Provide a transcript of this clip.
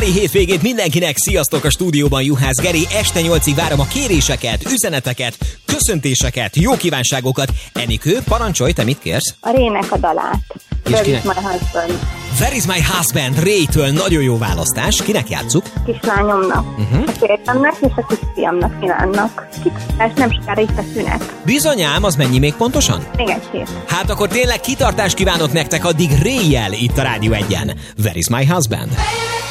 Hétvégét mindenkinek, sziasztok, a stúdióban Juhász Geri. Este 8-ig várom a kéréseket, üzeneteket, köszöntéseket, jó kívánságokat. Enikő, parancsolj, te mit kérsz? A Rének a dalát. És kinek? Where is my husband? Where is my husband? Ray-től, nagyon jó választás. Kinek játsszuk? Kislányomnak, a férjemnek és a kisfiamnak kívánnak. Kitartás, nem sokára itt a szünet. Bizonyám, az mennyi még pontosan? Még egy hét. Hát akkor tényleg kitartást kívánok nektek addig Ray-jel itt a Rádió 1-en. Where is my husband?